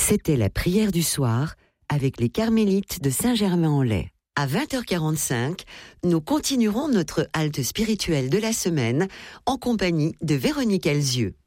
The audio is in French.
C'était la prière du soir avec les Carmélites de Saint-Germain-en-Laye. À 20h45, nous continuerons notre halte spirituelle de la semaine en compagnie de Véronique Elzieux.